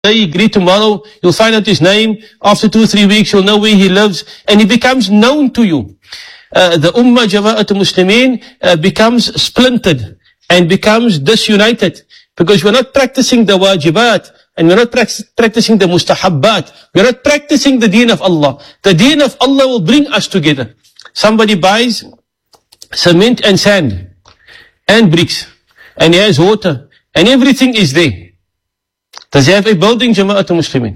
you greet tomorrow, you'll find out his name. After 2-3 weeks, you'll know where he lives, and he becomes known to you. The Ummah Jama'atul Muslimin becomes splintered and becomes disunited because we're not practicing the wajibat and we're not practicing the mustahabbat. We're not practicing the deen of Allah. The deen of Allah will bring us together. Somebody buys cement and sand and bricks and he has water and everything is there. Does he have a building, Jama'atul Muslimin?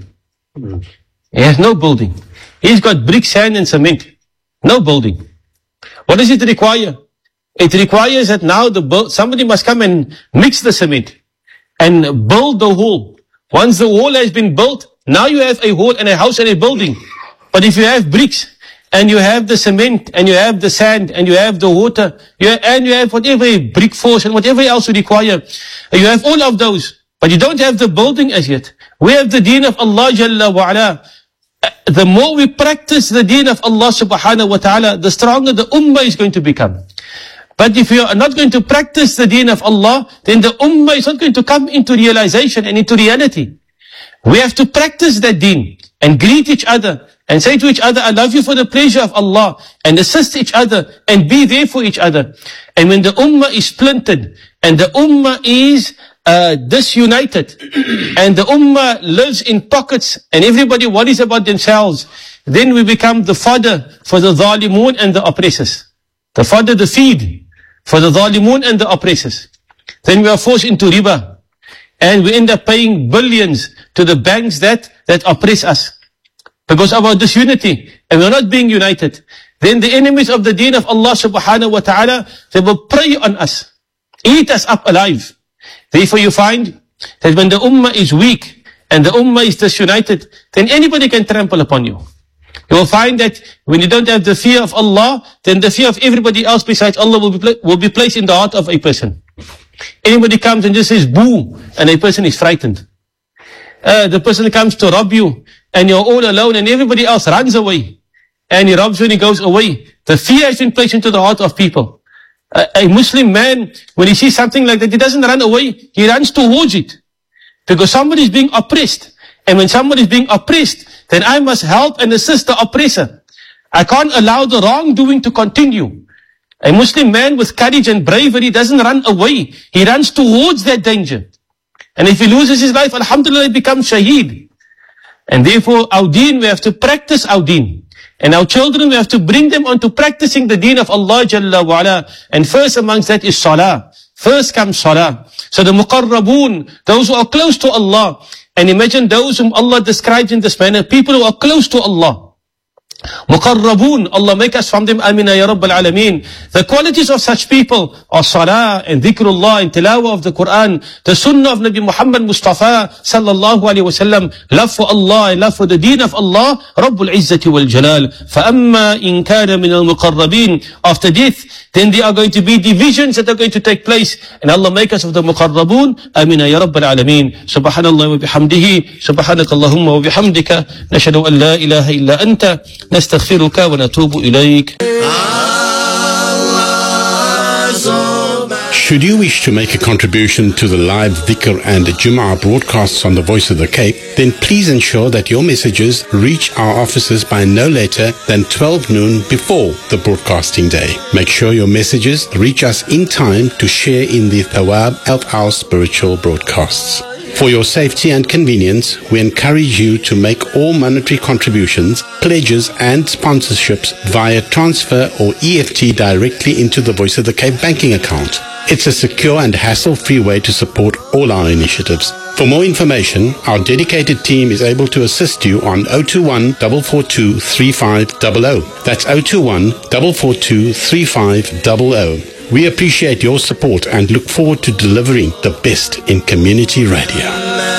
He has no building. He's got brick, sand and cement. No building. What does it require? It requires that now somebody must come and mix the cement and build the wall. Once the wall has been built, now you have a wall and a house and a building. But if you have bricks and you have the cement and you have the sand and you have the water and you have whatever brick force and whatever else you require, you have all of those. But you don't have the building as yet. We have the deen of Allah Jalla wa Ala. The more we practice the deen of Allah subhanahu wa ta'ala, the stronger the ummah is going to become. But if you are not going to practice the deen of Allah, then the ummah is not going to come into realization and into reality. We have to practice that deen and greet each other and say to each other, I love you for the pleasure of Allah, and assist each other and be there for each other. And when the ummah is splintered and the ummah is disunited and the ummah lives in pockets and everybody worries about themselves, then we become the fodder for the zalimun and the oppressors. The fodder, the feed for the zalimun and the oppressors. Then we are forced into riba and we end up paying billions to the banks that oppress us because of our disunity, and we're not being united. Then the enemies of the deen of Allah subhanahu wa ta'ala, they will prey on us, eat us up alive. Therefore you find that when the ummah is weak and the ummah is disunited, then anybody can trample upon you. You will find that when you don't have the fear of Allah, then the fear of everybody else besides Allah will be placed in the heart of a person. Anybody comes and just says boo, and a person is frightened. The person comes to rob you and you're all alone and everybody else runs away and he robs you and he goes away. The fear has been placed into the heart of people. A Muslim man, when he sees something like that, he doesn't run away, he runs towards it. Because somebody is being oppressed. And when somebody is being oppressed, then I must help and assist the oppressor. I can't allow the wrongdoing to continue. A Muslim man with courage and bravery doesn't run away, he runs towards that danger. And if he loses his life, alhamdulillah, he becomes shaheed. And therefore, our deen, we have to practice our deen. And our children, we have to bring them onto practicing the deen of Allah Jalla wa Ala. And first amongst that is salah. First comes salah. So the muqarrabun, those who are close to Allah. And imagine those whom Allah describes in this manner, people who are close to Allah. Muqarrabun, Allah make us from them, amina ya Rabbal Alameen. The qualities of such people are salah and dhikrullah and tilawah of the Quran, the sunnah of Nabi Muhammad Mustafa sallallahu alayhi wa sallam, love for Allah and love for the deen of Allah, Rabbul Izzati wal Jalal. فَأَمَّا إِن كَانَ مِنَ الْمُقَرَّبِينَ. After death, then there are going to be divisions that are going to take place. And Allah make us of the muqarrabun, amina ya Rabbal Alameen. Subhanallah wa bihamdihi, subhanakallahumma wa bihamdika, nashhadu an la ilaha illa anta, نستغفرك ونتوب إليك. Should you wish to make a contribution to the live dhikr and Jum'ah broadcasts on the Voice of the Cape, then please ensure that your messages reach our offices by no later than 12 noon before the broadcasting day. Make sure your messages reach us in time to share in the thawab of our spiritual broadcasts. For your safety and convenience, we encourage you to make all monetary contributions, pledges and sponsorships via transfer or EFT directly into the Voice of the Cape banking account. It's a secure and hassle-free way to support all our initiatives. For more information, our dedicated team is able to assist you on 021 442 3500. That's 021 442 3500. We appreciate your support and look forward to delivering the best in community radio.